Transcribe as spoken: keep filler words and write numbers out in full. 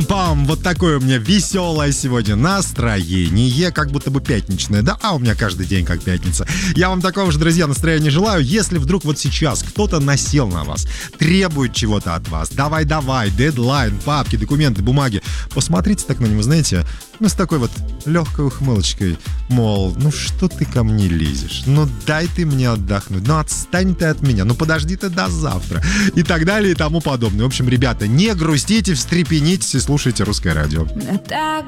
Пам-пам! Вот такое у меня веселое сегодня настроение, как будто бы пятничное, да? А у меня каждый день как пятница. Я вам такого же, друзья, настроения желаю. Если вдруг вот сейчас кто-то насел на вас, требует чего-то от вас, давай-давай, дедлайн, папки, документы, бумаги, посмотрите так на него, знаете, ну, с такой вот легкой ухмылочкой, мол, ну что ты ко мне лезешь? Ну дай ты мне отдохнуть, ну отстань ты от меня, ну подожди ты до завтра. И так далее и тому подобное. В общем, ребята, не грустите, встрепенитесь и слушайте Русское радио.